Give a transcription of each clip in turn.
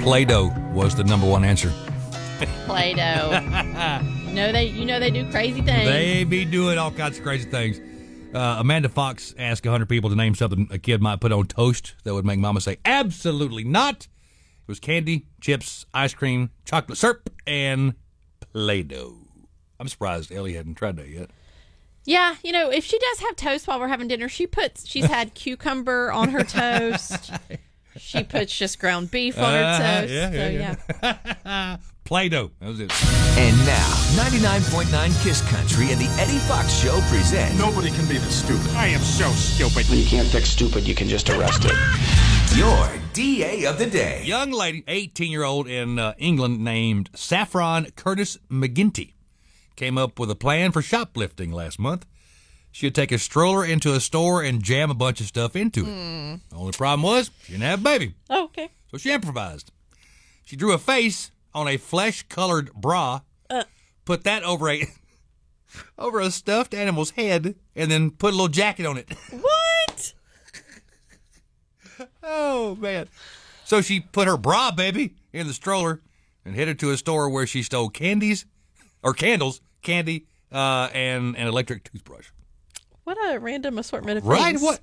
Play-Doh was the number one answer. Play-Doh. They do crazy things. They be doing all kinds of crazy things. Amanda Fox asked 100 people to name something a kid might put on toast that would make mama say, absolutely not. It was candy, chips, ice cream, chocolate syrup, and Play-Doh. I'm surprised Ellie hadn't tried that yet. Yeah, if she does have toast while we're having dinner, she's had cucumber on her toast. She puts just ground beef on her toast. Yeah. Play-Doh. That was it. And now, 99.9 KISS Country and the Eddie Fox Show present. Nobody can be this stupid. I am so stupid. When you can't fix stupid, you can just arrest it. Your DA of the day. Young lady, 18-year-old in England named Saffron Curtis McGinty, came up with a plan for shoplifting last month. She'd take a stroller into a store and jam a bunch of stuff into it. The only problem was she didn't have a baby. Oh, okay. So she improvised. She drew a face on a flesh-colored bra, put that over a stuffed animal's head, and then put a little jacket on it. What? Oh, man. So she put her bra, baby, in the stroller and headed to a store where she stole candy, and an electric toothbrush. What a random assortment of Right? things. What?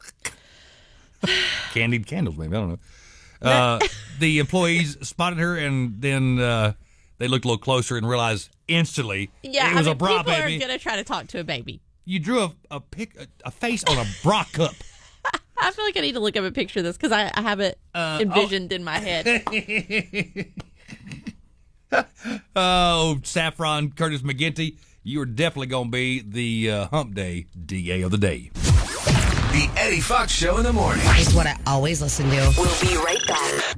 Candied candles, maybe. I don't know. The employees spotted her, and then they looked a little closer and realized instantly it was a bra, people baby. People are going to try to talk to a baby. You drew a face on a bra cup. I feel like I need to look up a picture of this because I have it envisioned in my head. Oh, Saffron Curtis McGinty, you are definitely going to be the Hump Day DA of the day. The Eddie Fox Show in the morning. It's what I always listen to. We'll be right back.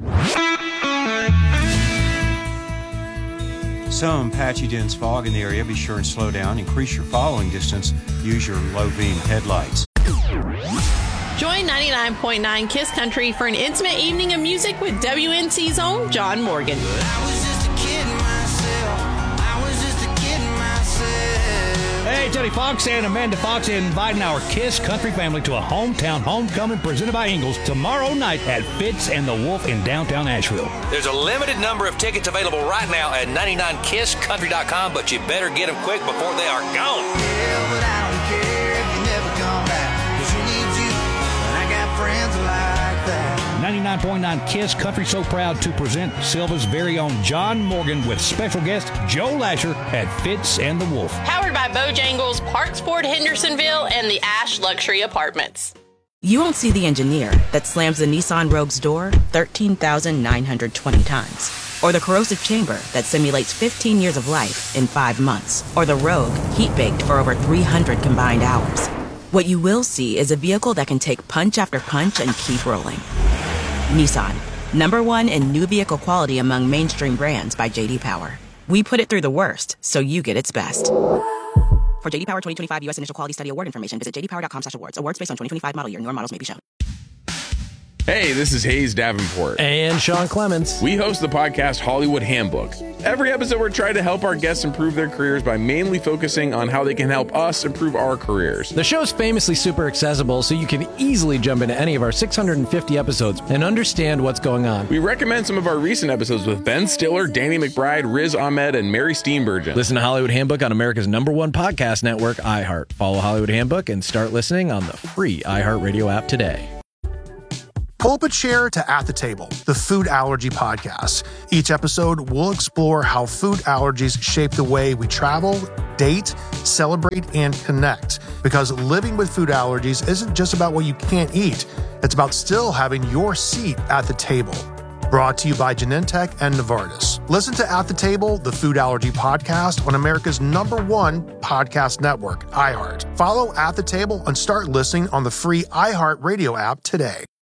Some patchy dense fog in the area. Be sure and slow down. Increase your following distance. Use your low beam headlights. Join 99.9 KISS Country for an intimate evening of music with WNC's own John Morgan. Hey, Teddy Fox and Amanda Fox inviting our KISS Country family to a hometown homecoming presented by Ingles tomorrow night at Fitz and the Wolf in downtown Asheville. There's a limited number of tickets available right now at 99kisscountry.com, but you better get them quick before they are gone. Yeah, but I don't care if you never come back, 'cause who needs you when I got friends like that? 99.9 KISS Country so proud to present Silva's very own John Morgan with special guest Joe Lasher at Fitz and the Wolf. Powered by Bojangles, Parks Ford Hendersonville, and the Ash Luxury Apartments. You won't see the engineer that slams the Nissan Rogue's door 13,920 times. Or the corrosive chamber that simulates 15 years of life in 5 months. Or the Rogue heat-baked for over 300 combined hours. What you will see is a vehicle that can take punch after punch and keep rolling. Nissan, #1 in new vehicle quality among mainstream brands by J.D. Power. We put it through the worst, so you get its best. For J.D. Power 2025 U.S. Initial Quality Study Award information, visit jdpower.com/awards. Awards based on 2025 model year. Newer models may be shown. Hey, this is Hayes Davenport. And Sean Clements. We host the podcast Hollywood Handbook. Every episode, we're trying to help our guests improve their careers by mainly focusing on how they can help us improve our careers. The show's famously super accessible, so you can easily jump into any of our 650 episodes and understand what's going on. We recommend some of our recent episodes with Ben Stiller, Danny McBride, Riz Ahmed, and Mary Steenburgen. Listen to Hollywood Handbook on America's #1 podcast network, iHeart. Follow Hollywood Handbook and start listening on the free iHeartRadio app today. Pull up a chair to At the Table, the food allergy podcast. Each episode, we'll explore how food allergies shape the way we travel, date, celebrate, and connect. Because living with food allergies isn't just about what you can't eat. It's about still having your seat at the table. Brought to you by Genentech and Novartis. Listen to At the Table, the food allergy podcast on America's #1 podcast network, iHeart. Follow At the Table and start listening on the free iHeartRadio app today.